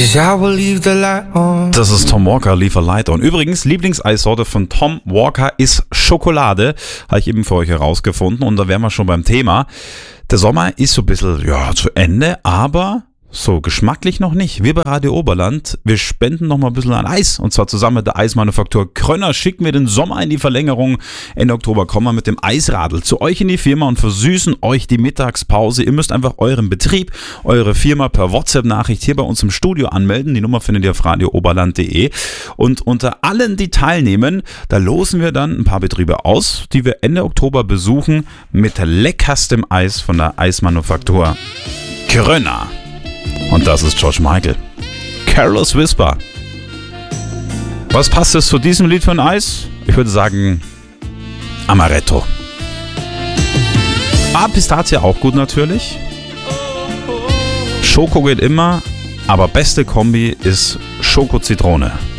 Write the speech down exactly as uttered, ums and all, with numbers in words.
'cause I will leave the light on. Das ist Tom Walker, Leave a Light On. Übrigens, Lieblingseissorte von Tom Walker ist Schokolade. Habe ich eben für euch herausgefunden. Und da wären wir schon beim Thema. Der Sommer ist so ein bisschen, ja, zu Ende, aber so geschmacklich noch nicht. Wir bei Radio Oberland, wir spenden noch mal ein bisschen an Eis. Und zwar zusammen mit der Eismanufaktur Krönner schicken wir den Sommer in die Verlängerung. Ende Oktober kommen wir mit dem Eisradl zu euch in die Firma und versüßen euch die Mittagspause. Ihr müsst einfach euren Betrieb, eure Firma per WhatsApp-Nachricht hier bei uns im Studio anmelden. Die Nummer findet ihr auf radio oberland punkt de. Und unter allen, die teilnehmen, da losen wir dann ein paar Betriebe aus, die wir Ende Oktober besuchen mit leckerstem Eis von der Eismanufaktur Krönner. Und das ist George Michael. Careless Whisper. Was passt es zu diesem Lied für ein Eis? Ich würde sagen Amaretto. Ah, Pistazie auch gut natürlich. Schoko geht immer, aber beste Kombi ist Schoko-Zitrone.